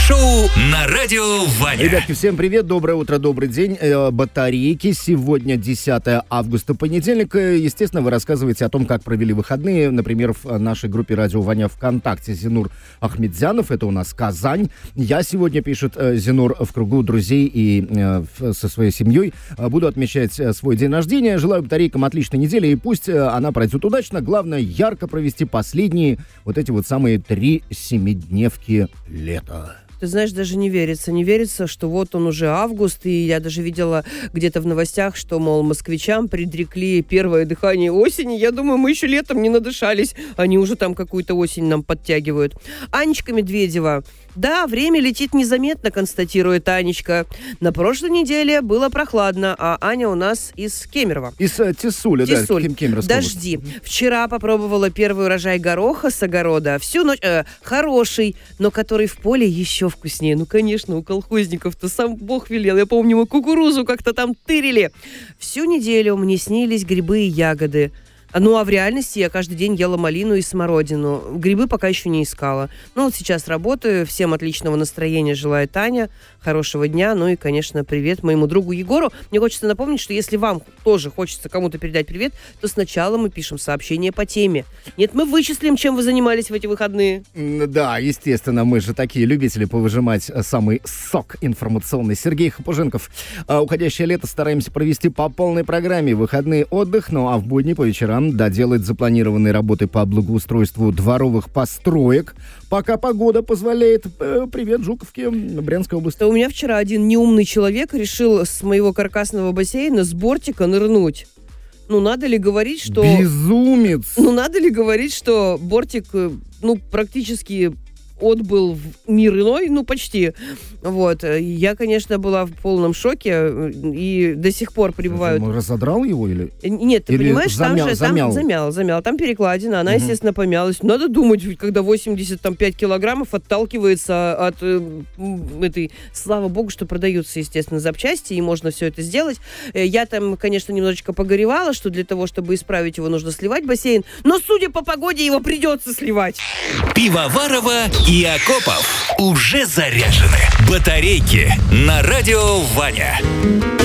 Шоу на радио Ваня. Ребятки, всем привет, доброе утро, добрый день. Батарейки. Сегодня 10 августа, понедельник. Естественно, вы рассказываете о том, как провели выходные. Например, в нашей группе «Радио Ваня» ВКонтакте Зинур Ахмедзянов. Это у нас Казань. Я сегодня, пишет Зинур, в кругу друзей и со своей семьей буду отмечать свой день рождения. Желаю батарейкам отличной недели, и пусть она пройдет удачно. Главное, ярко провести последние вот эти вот самые 3 семидневки лета. Ты знаешь, даже не верится, что вот он уже август, и я даже видела где-то в новостях, что, мол, москвичам предрекли первое дыхание осени. Я думаю, мы еще летом не надышались, они уже там какую-то осень нам подтягивают. Анечка Медведева. Да, время летит незаметно, констатирует Анечка. На прошлой неделе было прохладно, а Аня у нас из Кемерово. Из Тисуля, да, Кемеровской Дожди. Вчера попробовала первый урожай гороха с огорода. Всю ночь хороший, но который в поле еще вкуснее. Ну, конечно, у колхозников-то сам Бог велел. Я помню, мы кукурузу как-то там тырили. Всю неделю мне снились грибы и ягоды. Ну, а в реальности я каждый день ела малину и смородину. Грибы пока еще не искала. Ну, вот сейчас работаю. Всем отличного настроения желает Аня. Хорошего дня. Ну и, конечно, привет моему другу Егору. Мне хочется напомнить, что если вам тоже хочется кому-то передать привет, то сначала мы пишем сообщение по теме. Нет, мы вычислим, чем вы занимались в эти выходные. Да, естественно, мы же такие любители повыжимать самый сок информационный. Сергей Хапуженков. Уходящее лето стараемся провести по полной программе. Выходные отдых, ну а в будни по вечерам доделать запланированные работы по благоустройству дворовых построек, пока погода позволяет. Привет, Жуковке, Брянская область. У меня вчера один неумный человек решил с моего каркасного бассейна с бортика нырнуть. Ну, надо ли говорить, что... Безумец! Ну, надо ли говорить, что бортик, ну, практически отбыл в мир иной, ну, почти. Вот. Я, конечно, была в полном шоке и до сих пор пребываю... Разодрал его или... Нет, ты или понимаешь, замял? Замял. Там перекладина, она, естественно, помялась. Надо думать, когда 85 килограммов отталкивается от этой... Слава богу, что продаются, естественно, запчасти, и можно все это сделать. Я там, конечно, немножечко погоревала, что для того, чтобы исправить его, нужно сливать бассейн. Но, судя по погоде, его придется сливать. Пивоварова и Акопов уже заряжены. Батарейки на радио Ваня.